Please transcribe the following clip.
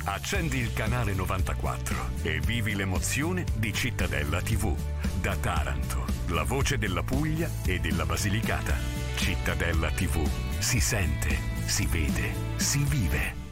Accendi il canale 94 e vivi l'emozione di Cittadella TV. Da Taranto, la voce della Puglia e della Basilicata. Cittadella TV. Si sente, si vede, si vive.